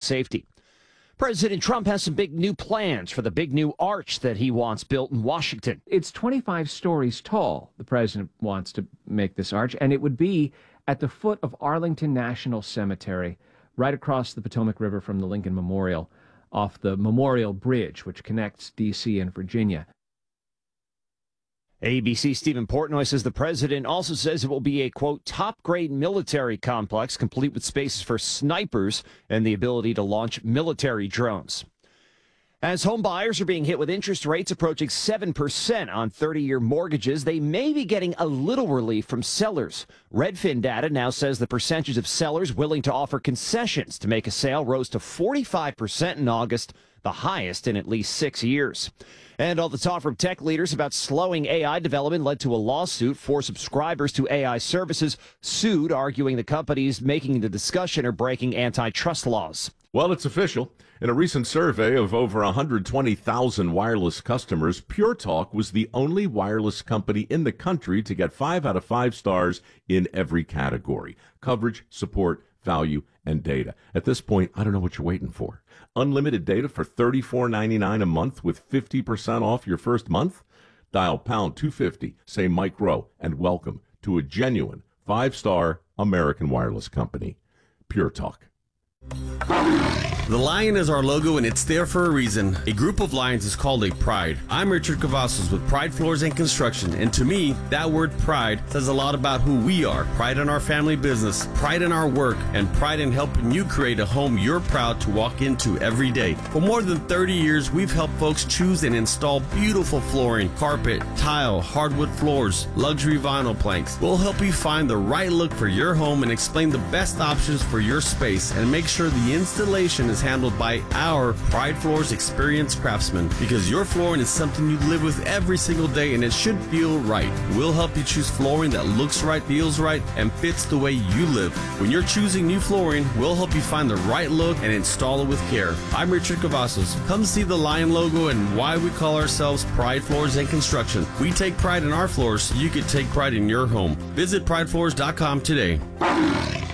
safety. President Trump has some big new plans for the big new arch that he wants built in Washington. It's 25 stories tall. The president wants to make this arch, and it would be at the foot of Arlington National Cemetery, right across the Potomac River from the Lincoln Memorial, off the Memorial Bridge, which connects D.C. and Virginia. ABC Stephen Portnoy says the president also says it will be a, quote, top-grade military complex, complete with spaces for snipers and the ability to launch military drones. As home buyers are being hit with interest rates approaching 7% on 30-year mortgages, they may be getting a little relief from sellers. Redfin data now says the percentage of sellers willing to offer concessions to make a sale rose to 45% in August, the highest in at least 6 years. And all the talk from tech leaders about slowing AI development led to a lawsuit. 4 subscribers to AI services sued, arguing the companies making the discussion are breaking antitrust laws. Well, it's official. In a recent survey of over 120,000 wireless customers, Pure Talk was the only wireless company in the country to get 5 out of 5 stars in every category: coverage, support, value, and data. At this point, I don't know what you're waiting for. Unlimited data for $34.99 a month with 50% off your first month? Dial pound 250, say Mike Rowe, and welcome to a genuine 5-star American wireless company. Pure Talk. The lion is our logo, and it's there for a reason. A group of lions is called a pride. I'm Richard Cavazos with Pride Floors and Construction, and to me, that word pride says a lot about who we are. Pride in our family business, pride in our work, and pride in helping you create a home you're proud to walk into every day. For more than 30 years, we've helped folks choose and install beautiful flooring, carpet, tile, hardwood floors, luxury vinyl planks. We'll help you find the right look for your home and explain the best options for your space, and make sure the installation is handled by our Pride Floors experienced craftsmen, because your flooring is something you live with every single day, and it should feel right. We'll help you choose flooring that looks right, feels right, and fits the way you live. When you're choosing new flooring, we'll help you find the right look and install it with care. I'm Richard Cavazos. Come see the lion logo and why we call ourselves Pride Floors and Construction. We take pride in our floors so you can take pride in your home. Visit pridefloors.com today.